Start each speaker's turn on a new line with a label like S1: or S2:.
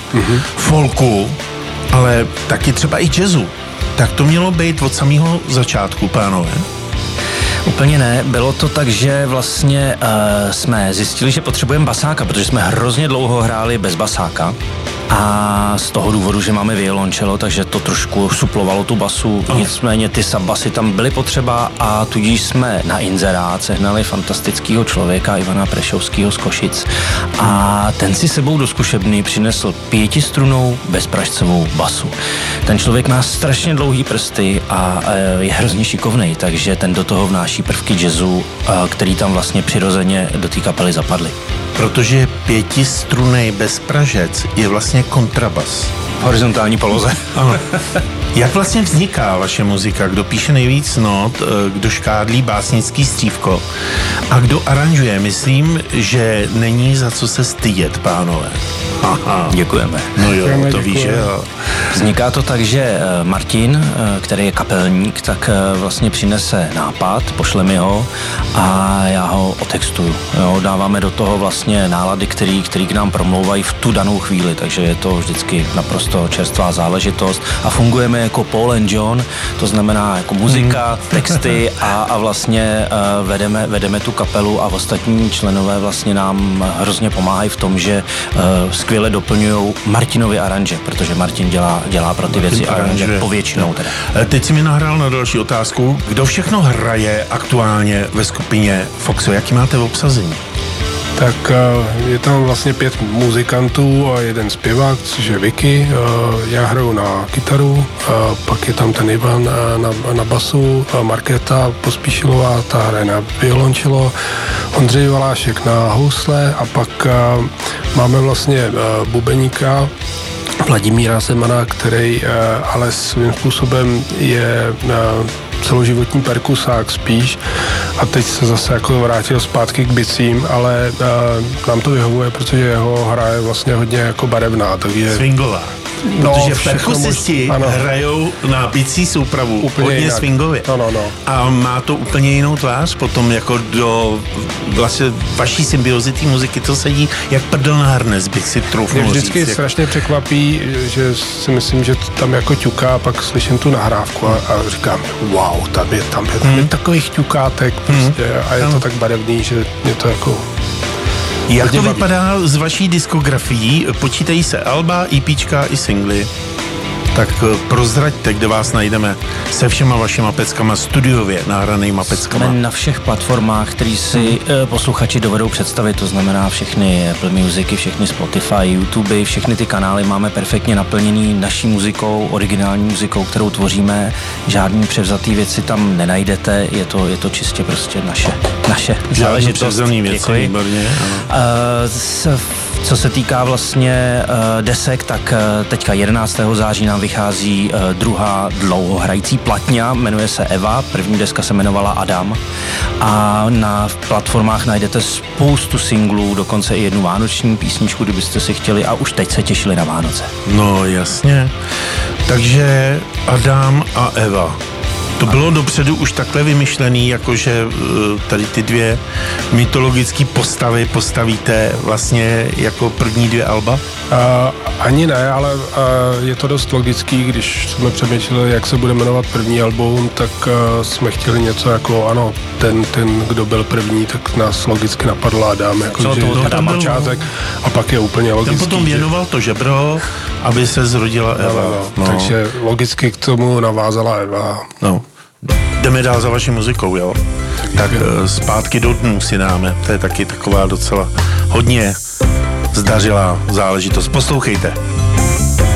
S1: folku, ale taky třeba i jazzu. Tak to mělo být od samého začátku, pánové?
S2: Úplně ne, bylo to tak, že vlastně jsme zjistili, že potřebujeme basáka, protože jsme hrozně dlouho hráli bez basáka a z toho důvodu, že máme violončelo, takže to trošku suplovalo tu basu, nicméně ty subbasy tam byly potřeba a tudíž jsme na inzerát sehnali fantastického člověka Ivana Prešovského z Košic a ten si sebou do zkušebny přinesl 5strunou bezpražcovou basu. Ten člověk má strašně dlouhý prsty a je hrozně šikovnej, takže ten do toho vnáší prvky jazzu, který tam vlastně přirozeně do té kapely zapadly.
S1: Protože 5strunej bezpražec je vlastně kontrabas.
S2: V horizontální poloze.
S1: Ano. Jak vlastně vzniká vaše muzika? Kdo píše nejvíc not, kdo škádlí básnický střívko a kdo aranžuje? Myslím, že není za co se stydět, pánové. Aha.
S2: Děkujeme.
S1: No jo, to víš, že jo.
S2: Vzniká to tak, že Martin, který je kapelník, tak vlastně přinese nápad, pošle mi ho a já ho otextuju. Jo, dáváme do toho vlastně nálady, který k nám promlouvají v tu danou chvíli, takže je to vždycky naprosto čerstvá záležitost a fungujeme jako Paul and John, to znamená jako muzika, texty a vlastně vedeme tu kapelu a ostatní členové vlastně nám hrozně pomáhají v tom, že skvěle doplňují Martinovi aranže, protože Martin dělá pro ty věci aranže povětšinou teda.
S1: Teď si mi nahrál na další otázku. Kdo všechno hraje aktuálně ve skupině Foxo? Jaký máte obsazení?
S3: Tak je tam vlastně 5 muzikantů a jeden zpěvák, což je Vicky. Já hraju na kytaru, pak je tam ten Ivan na basu, Markéta Pospíšilová, ta hraje na violončelo, Ondřej Valášek na housle a pak máme vlastně bubeníka Vladimíra Zemana, který ale svým způsobem je celoživotní perkusák spíš a teď se zase jako vrátil zpátky k bicím, ale nám to vyhovuje, protože jeho hra je vlastně hodně jako barevná, takže...
S1: Swingová. Protože perkusisti hrajou na bicí soupravu úplně hodně swingově.
S3: No.
S1: A má to úplně jinou tvář, potom jako do vlastně vaší symbiozy té muziky to sedí jak prdel na harnes, bych si troufnul říct.
S3: Mě vždycky strašně překvapí, že si myslím, že tam jako ťuká a pak slyším tu nahrávku a říkám, wow, tam je takových ťukátek prostě a je to tak barevný, že mě to jako...
S1: Jak to vypadá s vaší diskografií? Počítají se alba, EPčka i singly. Tak prozraďte, kde vás najdeme se všema vašima peckama, studiově nahranýma peckama.
S2: Jsme na všech platformách, který si posluchači dovedou představit, to znamená všechny Apple Musicy, všechny Spotify, YouTube, všechny ty kanály máme perfektně naplněný naší muzikou, originální muzikou, kterou tvoříme. Žádný převzatý věci tam nenajdete, je to čistě prostě naše záležitost.
S1: Převzaný věci, výborně.
S2: Co se týká vlastně desek, tak teďka 11. září nám vychází druhá dlouhohrající platňa, jmenuje se Eva, první deska se jmenovala Adam a na platformách najdete spoustu singlů, dokonce i jednu vánoční písničku, kdybyste si chtěli a už teď se těšili na Vánoce.
S1: No jasně, takže Adam a Eva. To bylo dopředu už takhle vymyšlený, jakože tady ty dvě mytologické postavy postavíte vlastně jako první 2 alba?
S3: Ani ne, ale je to dost logický, když jsme přemýšleli, jak se bude jmenovat první album, tak jsme chtěli něco jako, ano, ten kdo byl první, tak nás logicky napadl Adam, jakože Adam začátek a pak je úplně logický.
S1: Ten potom věnoval to žebro, aby se zrodila Eva.
S3: No. Takže logicky k tomu navázala Eva.
S1: No. Jdeme dál za vaší muzikou, jo? Tak Zpátky do dnů si dáme. To je taky taková docela hodně zdařilá záležitost. Poslouchejte.